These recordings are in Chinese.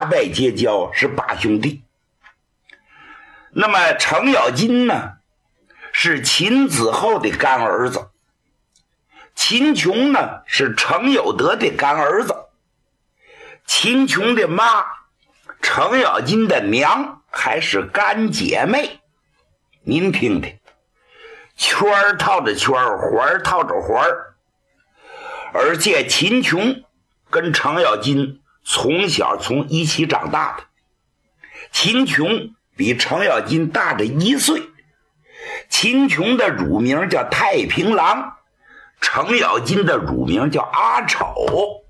拜结交，是8兄弟。那么程咬金呢，是秦子厚的干儿子，秦琼呢是程有德的干儿子，秦琼的妈程咬金的娘还是干姐妹。您听听，圈儿套着圈儿，环儿套着环儿。而且秦琼跟程咬金从小一起长大的，秦琼比程咬金大着1岁。秦琼的乳名叫太平郎，程咬金的乳名叫阿丑，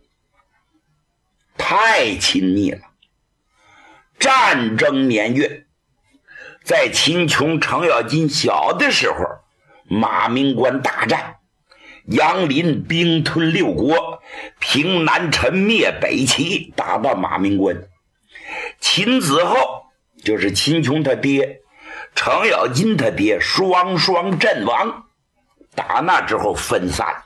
太亲密了。战争年月，在秦琼程咬金小的时候，马鸣关大战，杨林兵吞6国，平南陈灭北齐，打到马鸣关。秦子厚就是秦琼他爹，程咬金他爹双双阵亡。打那之后分散，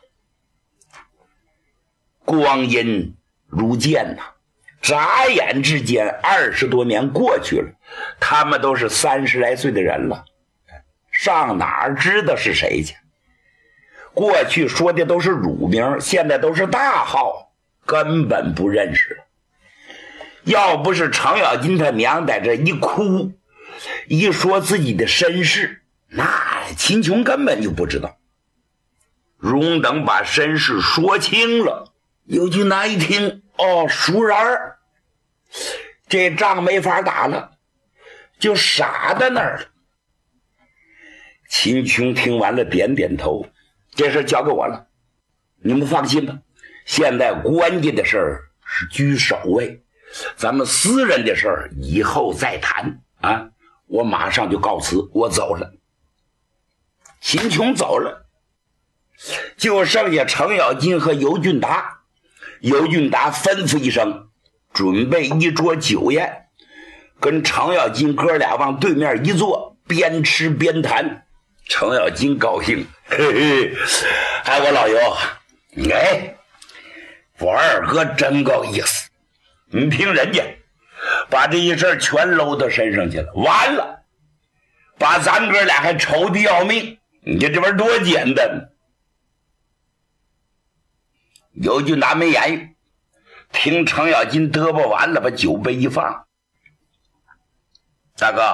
光阴如箭呐，眨眼之间20多年过去了，他们都是30来岁的人了，上哪儿知道是谁去？过去说的都是乳名，现在都是大号，根本不认识了。要不是程咬金他娘在这一哭一说自己的身世，那秦琼根本就不知道。荣等把身世说清了，尤俊达一听，哦，熟人儿，这仗没法打了，就傻在那儿了。秦琼听完了点点头，这事交给我了，你们放心吧，现在关键的事儿是居首位，咱们私人的事儿以后再谈啊！我马上就告辞，我走了。秦琼走了，就剩下程咬金和尤俊达。尤俊达吩咐一声，准备一桌酒宴，跟程咬金哥俩往对面一坐，边吃边谈。程咬金高兴，嘿嘿，哎，我老尤，哎，我二哥真够意思，你听人家把这一事全搂到身上去了，完了，把咱哥俩还愁得要命，你这玩意儿多简单。尤俊达没言语，听程咬金嘚啵完了，把酒杯一放，大哥，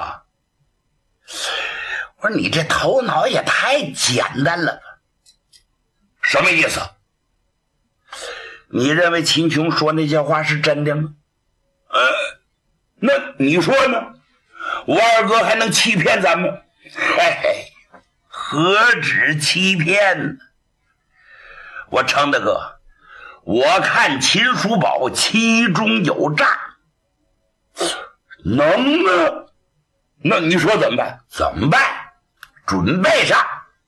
我说你这头脑也太简单了吧？什么意思？你认为秦琼说那些话是真的吗？那你说呢？我二哥还能欺骗咱们？嘿嘿，何止欺骗呢？我程大哥，我看秦叔宝其中有诈。能啊？那你说怎么办？怎么办？准备上，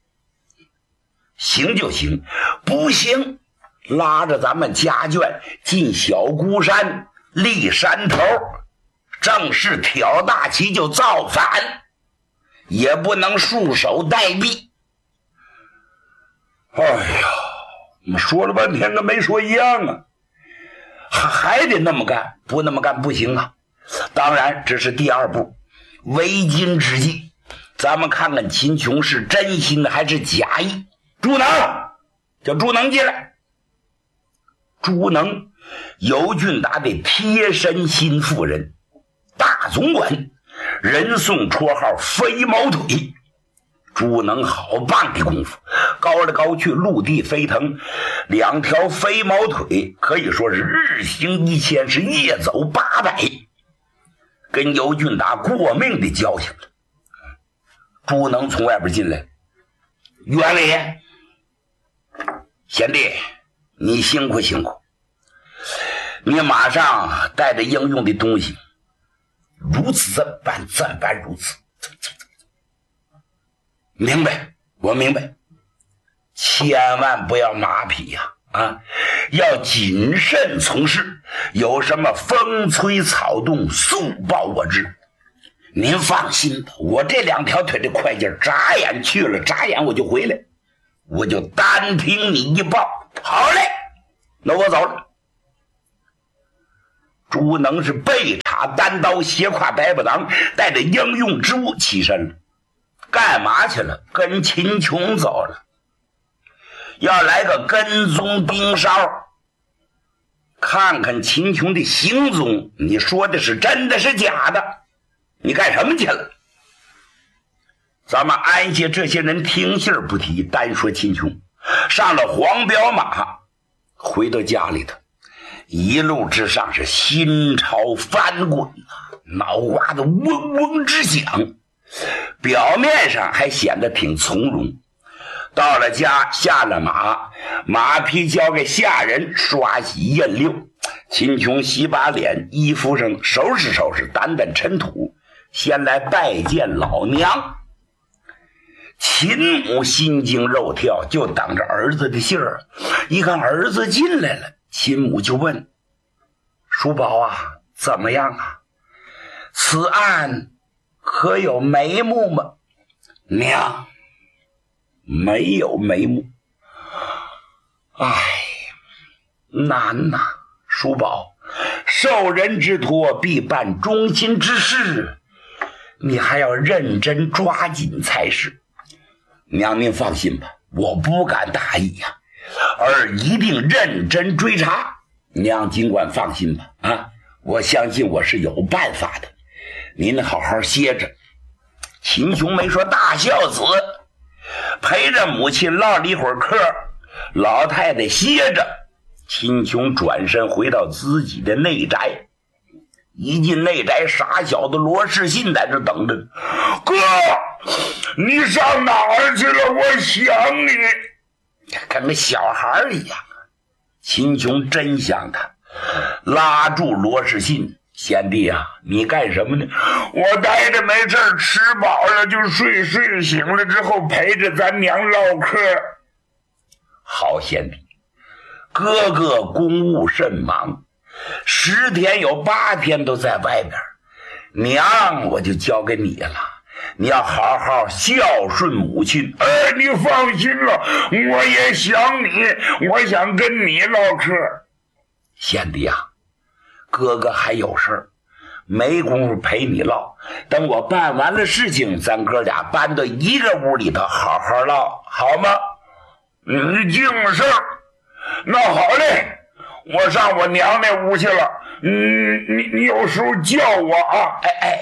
行就行，不行拉着咱们家眷进小孤山立山头，正式挑大旗就造反，也不能束手待毙。哎呀，我们说了半天跟没说一样啊，还得那么干，不那么干不行啊。当然这是第二步，为今之计，咱们看看秦琼是真心的还是假意。朱能，叫朱能进来。朱能，尤俊达的贴身心腹人，大总管，人送绰号飞毛腿。朱能好棒的功夫，高来高去，陆地飞腾，两条飞毛腿可以说是日行1000，是夜走800，跟尤俊达过命的交情了。朱能从外边进来，袁伟，贤弟，你辛苦辛苦，你马上带着应用的东西，如此这般如此。明白，我明白，千万不要马匹呀！要谨慎从事，有什么风吹草动，速报我知。您放心吧，我这2条腿的快劲，眨眼去了，眨眼我就回来，我就单听你一报。好嘞，那我走了。朱能是备马单刀，斜挎白不当，带着应用之物起身了。干嘛去了？跟秦琼走了，要来个跟踪盯梢，看看秦琼的行踪，你说的是真的是假的？你干什么去了？咱们安下这些人听信不提，单说秦琼上了黄骠马，回到家里头，一路之上是心潮翻滚啊，脑瓜子嗡嗡直响，表面上还显得挺从容。到了家，下了马，马匹交给下人刷洗印溜，秦琼洗把脸，衣服上收拾收拾，掸掸尘土，先来拜见老娘。秦母心惊肉跳，就等着儿子的信儿。一看儿子进来了，秦母就问：叔宝啊，怎么样啊？此案可有眉目吗？娘，没有眉目。唉，难呐，叔宝，受人之托，必办忠心之事，你还要认真抓紧才是。娘，您放心吧，我不敢大意呀，而一定认真追查。娘尽管放心吧，啊，我相信我是有办法的，您好好歇着。秦琼没说大孝子，陪着母亲唠了一会儿嗑，老太太歇着，秦琼转身回到自己的内宅。一进内宅，傻小子罗世信在这等着。哥，你上哪儿去了？我想你。跟个小孩一样。秦琼真想他，拉住罗世信：贤弟啊，你干什么呢？我待着没事，吃饱了就睡，睡醒了之后陪着咱娘唠嗑。好贤弟，哥哥公务甚忙，10天有8天都在外边，娘我就交给你了，你要好好孝顺母亲。你放心了，我也想你，我想跟你唠嗑。贤弟啊，哥哥还有事儿，没工夫陪你唠，等我办完了事情，咱哥俩搬到一个屋里头好好唠，好吗？你净事儿。那好嘞，我上我娘那屋去了，你有时候叫我啊。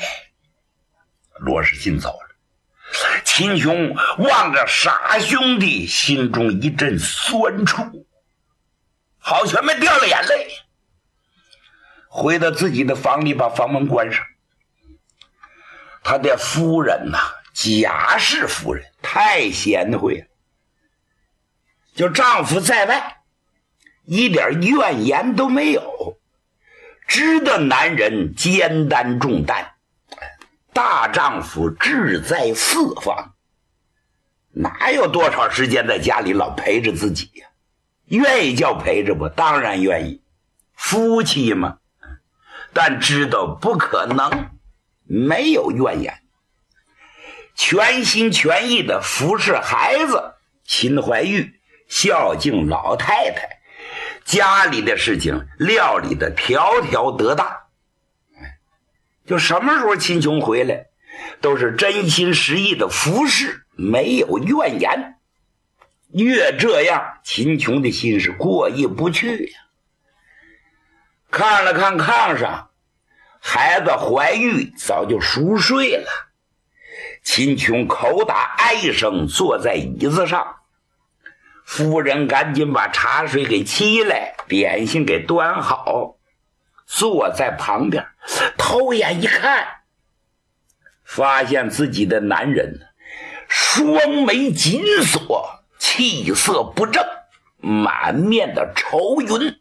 罗世信走了，秦琼望着傻兄弟，心中一阵酸楚，好全没掉了眼泪。回到自己的房里，把房门关上。他的夫人贾氏夫人太贤惠了，就丈夫在外一点怨言都没有，知道男人肩担重担，大丈夫志在四方，哪有多少时间在家里老陪着自己呀？愿意叫陪着不？当然愿意，夫妻嘛。但知道不可能，没有怨言，全心全意的服侍孩子，秦怀玉孝敬老太太，家里的事情料理的条条得当。就什么时候秦琼回来，都是真心实意的服侍，没有怨言。越这样，秦琼的心是过意不去呀。看了看炕上，孩子怀玉早就熟睡了。秦琼口打哀声，坐在椅子上。夫人赶紧把茶水给沏来，点心给端好，坐在旁边，偷眼一看，发现自己的男人双眉紧锁，气色不正，满面的愁云。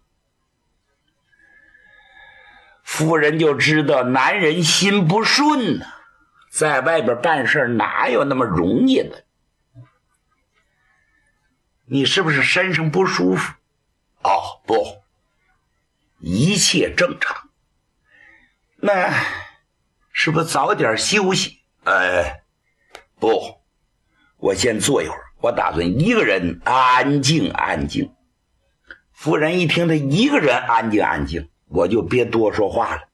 夫人就知道男人心不顺呢，在外边办事哪有那么容易的？你是不是身上不舒服？不，一切正常。那是不是早点休息？不，我先坐一会儿，我打算一个人安静安静。夫人一听他一个人安静安静，我就别多说话了，